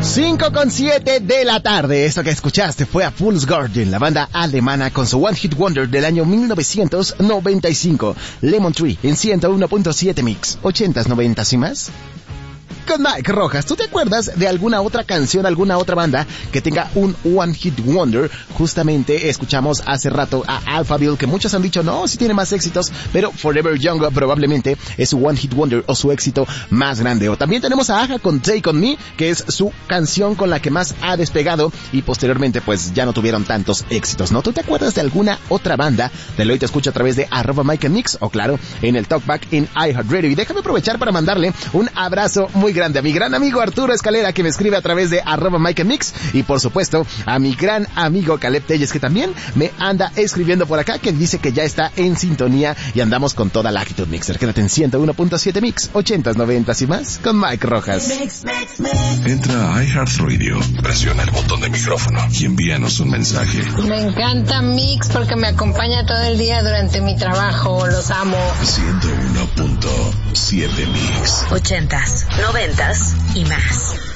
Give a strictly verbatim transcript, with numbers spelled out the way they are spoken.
cinco con siete de la tarde. Esto que escuchaste fue a Fool's Garden, la banda alemana con su One Hit Wonder del año mil novecientos noventa y cinco. Lemon Tree en ciento uno punto siete Mix. ochentas, noventas y más. Con Mike Rojas, ¿tú te acuerdas de alguna otra canción, alguna otra banda que tenga un One Hit Wonder? Justamente escuchamos hace rato a Alphaville, que muchos han dicho, no, sí tiene más éxitos, pero Forever Young probablemente es su One Hit Wonder o su éxito más grande. O también tenemos a Aja con Take On Me, que es su canción con la que más ha despegado y posteriormente pues ya no tuvieron tantos éxitos, ¿no? ¿Tú te acuerdas de alguna otra banda? De lo hoy te escucho a través de arroba Mike and Mix o claro, en el Talkback en iHeartRadio. Y déjame aprovechar para mandarle un abrazo muy grande a mi gran amigo Arturo Escalera, que me escribe a través de arroba Mike and Mix, y por supuesto a mi gran amigo Caleb Telles, que también me anda escribiendo por acá, que dice que ya está en sintonía y andamos con toda la actitud mixer. Quédate en ciento uno punto siete Mix, ochentas, noventas y más con Mike Rojas. Mix, mix, mix. Entra a iHeartRadio, presiona el botón de micrófono y envíanos un mensaje. Me encanta Mix porque me acompaña todo el día durante mi trabajo, los amo. ciento uno punto siete Mix. ochentas, noventas y más.